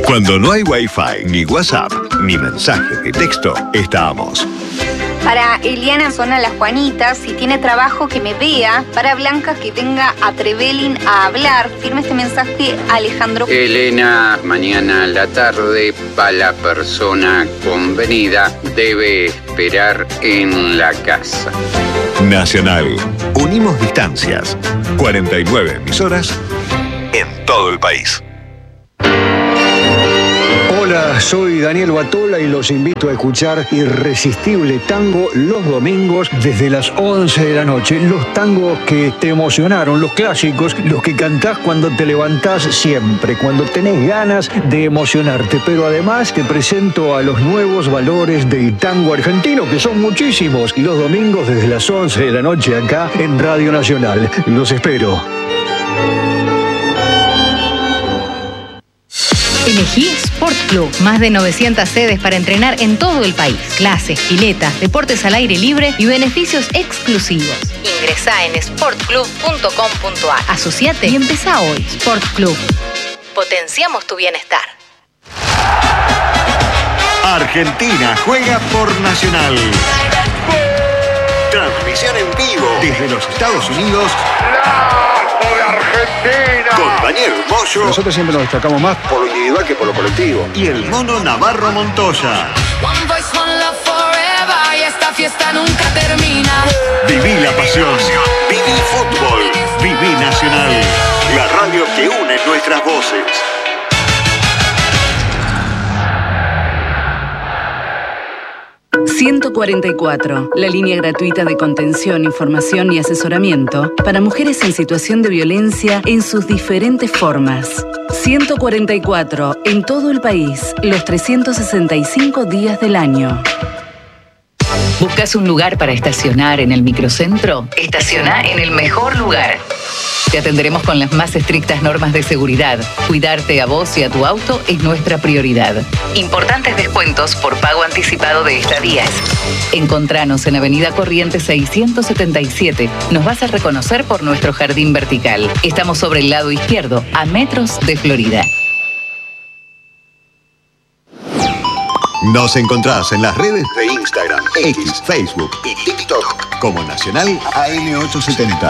Cuando no hay Wi-Fi, ni WhatsApp, ni mensaje de texto, estábamos. Para Eliana Zona Las Juanitas, si tiene trabajo que me vea. Para Blanca, que venga a Trevelin a hablar. Firme este mensaje Alejandro. Elena, mañana a la tarde, para la persona convenida, debe esperar en la casa. Nacional. Unimos distancias. 49 emisoras en todo el país. Hola, soy Daniel Batola y los invito a escuchar Irresistible Tango los domingos desde las 11 de la noche. Los tangos que te emocionaron, los clásicos, los que cantás cuando te levantás siempre, cuando tenés ganas de emocionarte. Pero además te presento a los nuevos valores del tango argentino, que son muchísimos. Y los domingos desde las 11 de la noche acá en Radio Nacional. Los espero. Elegí Sport Club. Más de 900 sedes para entrenar en todo el país. Clases, piletas, deportes al aire libre y beneficios exclusivos. Ingresá en sportclub.com.ar. Asociate y empezá hoy. Sport Club. Potenciamos tu bienestar. Argentina juega por Nacional. Transmisión en vivo desde los Estados Unidos. ¡De Argentina! Con Daniel Moyo. Nosotros siempre nos destacamos más por lo individual que por lo colectivo. Y el mono Navarro Montoya. One voice, one love forever, y esta fiesta nunca termina. Viví la pasión. Viví fútbol. Viví Nacional. La radio que une nuestras voces. ...144... la línea gratuita de contención, información y asesoramiento... para mujeres en situación de violencia en sus diferentes formas. 144... en todo el país... los 365 días del año. ¿Buscas un lugar para estacionar en el microcentro? Estaciona en el mejor lugar. Te atenderemos con las más estrictas normas de seguridad. Cuidarte a vos y a tu auto es nuestra prioridad. Importantes descuentos por pago anticipado de estadías. Encontranos en Avenida Corrientes 677. Nos vas a reconocer por nuestro jardín vertical. Estamos sobre el lado izquierdo, a metros de Florida. Nos encontrás en las redes de Instagram, X, Facebook y TikTok como Nacional AM870.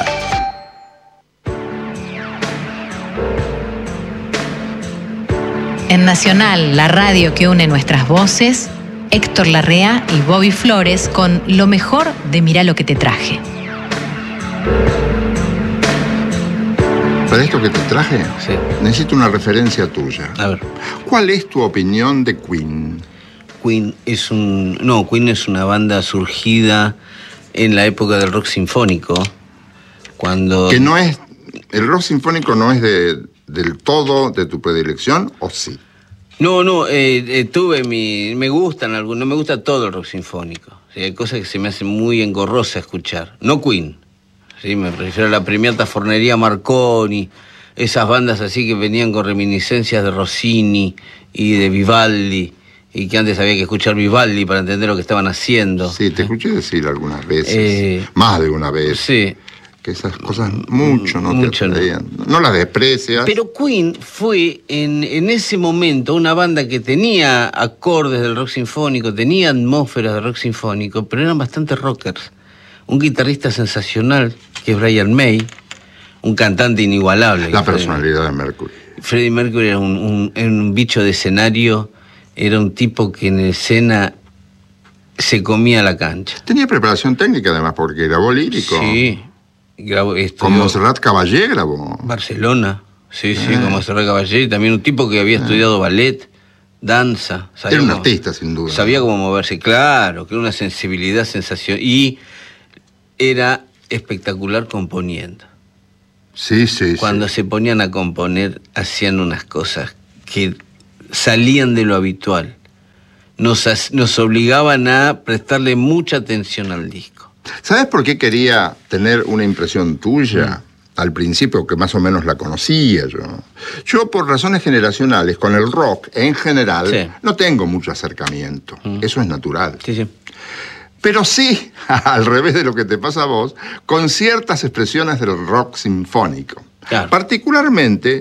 En Nacional, la radio que une nuestras voces, Héctor Larrea y Bobby Flores con lo mejor de Mirá lo que te traje. Para esto que te traje, Sí. necesito una referencia tuya. A ver. ¿Cuál es tu opinión de Queen? Queen es una banda surgida en la época del rock sinfónico, cuando... Que no es... ¿El rock sinfónico no es del todo de tu predilección, o sí? No, me gustan algunos, no me gusta todo el rock sinfónico. O sea, hay cosas que se me hacen muy engorrosa escuchar. No Queen, ¿sí? Me refiero a la Premiata Fornería Marconi, esas bandas así que venían con reminiscencias de Rossini y de Vivaldi, y que antes había que escuchar Vivaldi para entender lo que estaban haciendo. Sí, te escuché decir algunas veces, más de una vez. Sí. Que esas cosas mucho no te atraían. No las desprecias. Pero Queen fue en ese momento una banda que tenía acordes del rock sinfónico, tenía atmósferas de rock sinfónico, pero eran bastante rockers. Un guitarrista sensacional, que es Brian May, un cantante inigualable. La personalidad de Mercury. Freddie Mercury era un bicho de escenario, era un tipo que en escena se comía la cancha. Tenía preparación técnica además, porque grabó lírico. Sí. Con Montserrat Caballé grabó. Barcelona, sí, con Montserrat Caballé, y también un tipo que había estudiado ballet, danza. Era un artista, sin duda. Sabía cómo moverse, claro, que era una sensibilidad, sensación, y era espectacular componiendo. Sí. Cuando se ponían a componer, hacían unas cosas que salían de lo habitual. Nos obligaban a prestarle mucha atención al disco. ¿Sabes por qué quería tener una impresión tuya? Al principio, que más o menos la conocía yo. Yo, por razones generacionales, con el rock en general, no tengo mucho acercamiento. Eso es natural. Sí. Pero sí, al revés de lo que te pasa a vos, con ciertas expresiones del rock sinfónico. Claro. Particularmente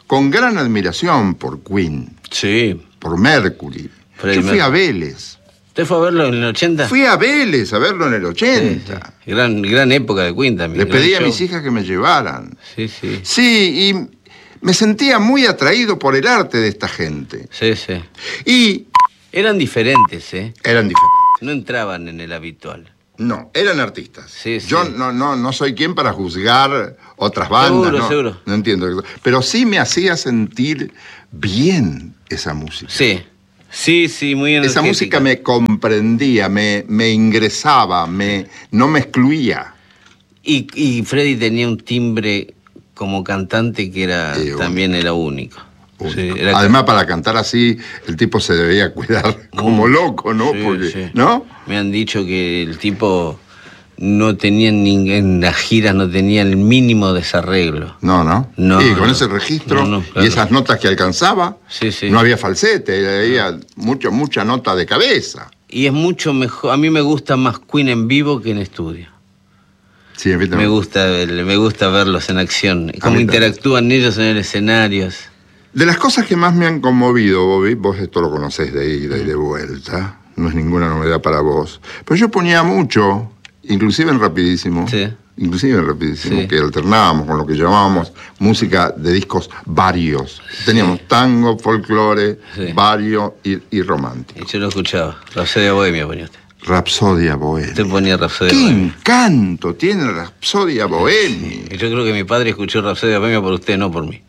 con gran admiración por Queen. Sí. Por Mercury. Yo fui a Vélez. ¿Usted fue a verlo en el 80? Fui a Vélez a verlo en el 80. Sí, sí. Gran época de Queen también. Le pedí a mis hijas que me llevaran. Sí, sí. Sí, y me sentía muy atraído por el arte de esta gente. Sí, sí. Y... eran diferentes, ¿eh? Eran diferentes. No entraban en el habitual. No, eran artistas. Sí, sí. Yo no soy quien para juzgar otras bandas. Seguro. No entiendo. Pero sí me hacía sentir bien esa música. Sí. Sí, muy energética. Esa música me comprendía, me ingresaba, no me excluía. Y Freddie tenía un timbre como cantante que también era único. Sí, además, para cantar así, el tipo se debía cuidar como loco, ¿no? Sí, porque, sí. ¿no? Me han dicho que el tipo no tenía en las giras no tenía el mínimo desarreglo. No. Y con ese registro claro. Y esas notas que alcanzaba, sí. No había falsete, había mucha nota de cabeza. Y es mucho mejor. A mí me gusta más Queen en vivo que en estudio. Sí, me gusta verlos en acción. Cómo interactúan ellos en el escenario. De las cosas que más me han conmovido, Bobby, vos esto lo conocés de ida y de vuelta, no es ninguna novedad para vos, pero yo ponía mucho, inclusive en Rapidísimo, que alternábamos con lo que llamábamos música de discos varios. Teníamos tango, folclore, vario y romántico. Y yo lo escuchaba, Rapsodia Bohemia ponía usted. Rapsodia Bohemia. Usted ponía Rapsodia Bohemia. ¡Qué encanto tiene Rapsodia Bohemia! Sí. Yo creo que mi padre escuchó Rapsodia Bohemia por usted, no por mí.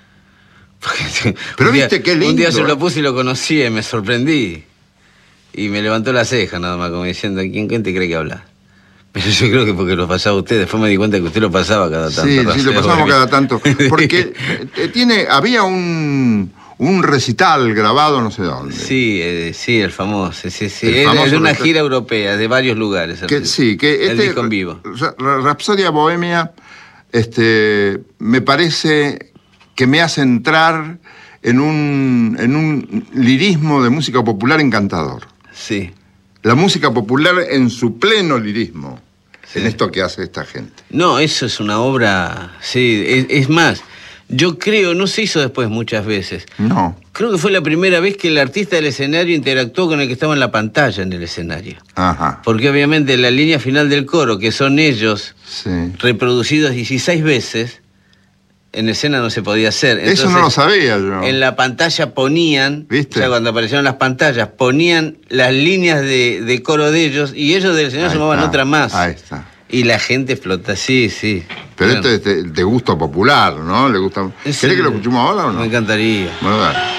Pero viste qué lindo. Un día yo lo puse y lo conocí y me sorprendí. Y me levantó la ceja nada más, como diciendo, ¿quién te cree que habla? Pero yo creo que porque lo pasaba usted, después me di cuenta que usted lo pasaba cada tanto. Sí, lo pasamos cada tanto. Porque había un recital grabado no sé dónde. Sí, el famoso. Sí. Es de una gira europea, de varios lugares. El disco en vivo. Rapsodia Bohemia, me parece que me hace entrar en un lirismo de música popular encantador. Sí. La música popular en su pleno lirismo, en esto que hace esta gente. No, eso es una obra, es más, yo creo, no se hizo después muchas veces. No. Creo que fue la primera vez que el artista del escenario interactuó con el que estaba en la pantalla en el escenario. Ajá. Porque obviamente la línea final del coro, que son ellos, reproducidos 16 veces, en escena no se podía hacer. Entonces, eso no lo sabía yo. En la pantalla ponían, ¿viste? O sea, cuando aparecieron las pantallas, ponían las líneas de coro de ellos y ellos del escenario sumaban otra más. Ahí está. Y la gente flota, sí. Pero esto es de gusto popular, ¿no? ¿Le gusta? ¿Querés que lo escuchemos ahora o no? Me encantaría. Bueno, dale.